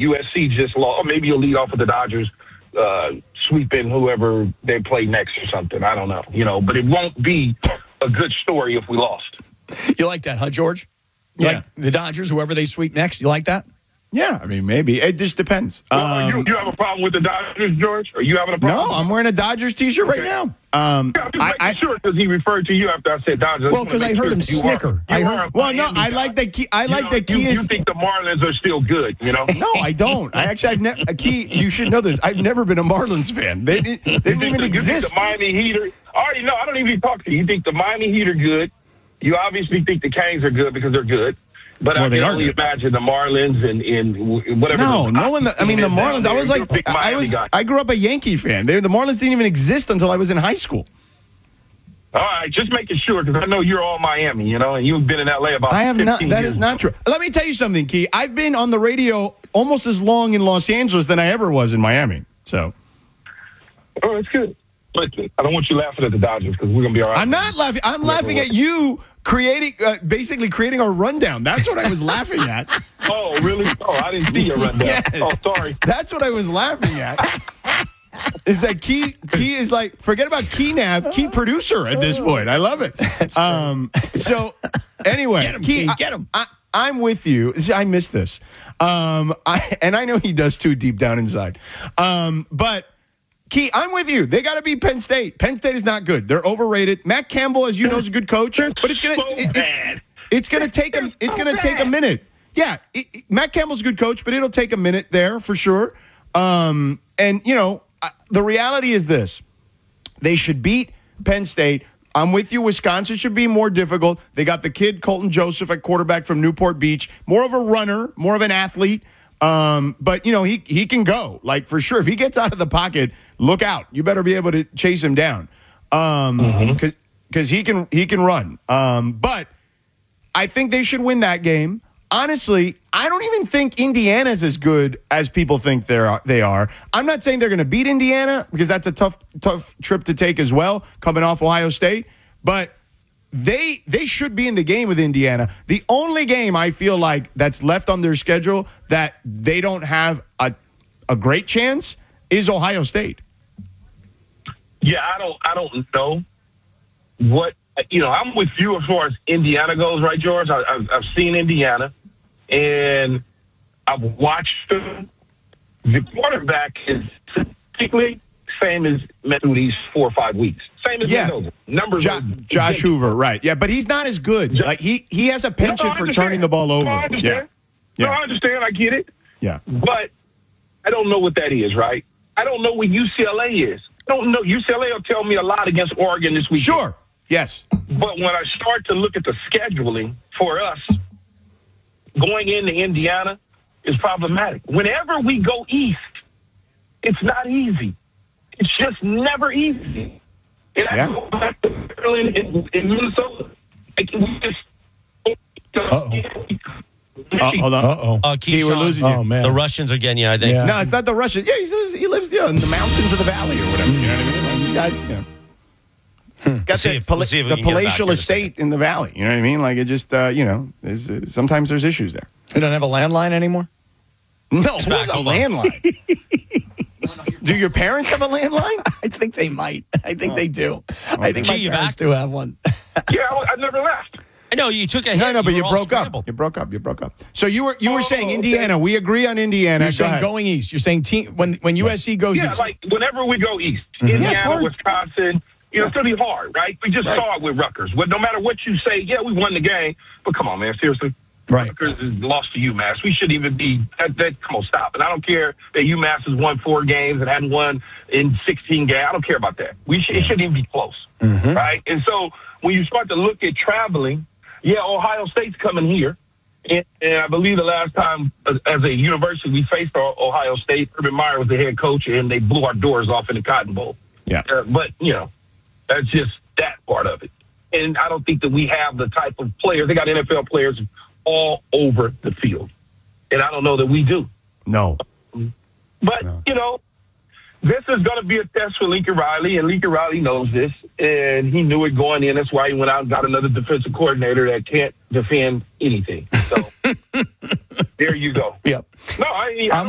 USC just lost. Or maybe you'll lead off with the Dodgers sweeping whoever they play next or something. I don't know, but it won't be a good story if we lost. You like that, huh, George? You like the Dodgers, whoever they sweep next? You like that? Yeah, I mean, maybe. It just depends. You have a problem with the Dodgers, George? Are you having a problem? No, I'm wearing a Dodgers T-shirt right now. I'm just making sure because he referred to you after I said Dodgers. Well, because I heard him snicker. I like the key. You think the Marlins are still good, No, I don't. Key, you should know this. I've never been a Marlins fan. They didn't even exist. You think the Miami Heat are... I already know. I don't even talk to you. You think the Miami Heat are good. You obviously think the Canes are good because they're good. But I can only imagine the Marlins and whatever. No one. The Marlins. I grew up a Yankee fan. The Marlins didn't even exist until I was in high school. All right, just making sure because I know you're all Miami, and you've been in LA about. I have 15 not. That years is not true. Let me tell you something, Key. I've been on the radio almost as long in Los Angeles than I ever was in Miami. So. Oh, it's good. Listen, I don't want you laughing at the Dodgers because we're gonna be all right. I'm not laughing. I'm laughing at you. Basically creating our rundown. That's what I was laughing at. Oh, really? Oh, I didn't see your rundown. Yes. Oh, sorry. That's what I was laughing at. Is that Key is like, forget about Key Nav, Key producer at this point. I love it. So, anyway. Get him, Key. Get him. I'm with you. See, I miss this. And I know he does too deep down inside. But Key, I'm with you. They got to beat Penn State. Penn State is not good. They're overrated. Matt Campbell, as you know, is a good coach, but it's gonna take a minute. Yeah, Matt Campbell's a good coach, but it'll take a minute there for sure. And the reality is this: they should beat Penn State. I'm with you. Wisconsin should be more difficult. They got the kid Colton Joseph at quarterback from Newport Beach, more of a runner, more of an athlete. But he can go, like, for sure. If he gets out of the pocket, look out. You better be able to chase him down. Because he can run. But I think they should win that game. Honestly, I don't even think Indiana's as good as people think they are. I'm not saying they're going to beat Indiana because that's a tough trip to take as well, coming off Ohio State. But they should be in the game with Indiana. The only game I feel like that's left on their schedule that they don't have a great chance is Ohio State. Yeah, I don't know what I'm with you as far as Indiana goes, right, George? I've seen Indiana, and I've watched them. The quarterback is typically same as met through these 4 or 5 weeks. Same as Mendoza. Numbers. Josh Hoover, right? Yeah, but he's not as good. Like he has a penchant for turning the ball over. No, I understand. No, I understand. I get it. Yeah, but I don't know what that is, right? I don't know what UCLA is. I don't know. UCLA will tell me a lot against Oregon this week. Sure. Yes. But when I start to look at the scheduling for us, going into Indiana is problematic. Whenever we go east, it's not easy. It's just never easy. And I go back to Maryland in Minnesota. We just... hold on. Keyshawn, we're losing you. Oh, man. The Russians are getting you, I think. Yeah. No, it's not the Russians. Yeah, he lives in the mountains of the valley or whatever. You know what I mean? Like, got the palatial estate in the valley. You know what I mean? Like, it just, sometimes there's issues there. They don't have a landline anymore? No, who's a landline? Do your parents have a landline? I think they might. I think they do. I think my parents do have one. Yeah, I never left. I know you took a hit. No, but you broke up. You broke up. So you were saying Indiana. We agree on Indiana. You're saying going east. You're saying when USC goes east. Yeah, like whenever we go east, Indiana, Wisconsin, it's going to be hard, right? We just saw it with Rutgers. No matter what you say, yeah, we won the game. But come on, man, seriously. Right. Rutgers is lost to UMass. We shouldn't even be that. Come on, stop. And I don't care that UMass has won 4 games and hadn't won in 16 games. I don't care about that. It shouldn't even be close, right? And so when you start to look at traveling, Ohio State's coming here. And I believe the last time as a university we faced Ohio State, Urban Meyer was the head coach, and they blew our doors off in the Cotton Bowl. Yeah. But, that's just that part of it. And I don't think that we have the type of players. They got NFL players all over the field. And I don't know that we do. No. But, this is going to be a test for Lincoln Riley, and Lincoln Riley knows this, and he knew it going in. That's why he went out and got another defensive coordinator that can't defend anything. So there you go. Yep. No,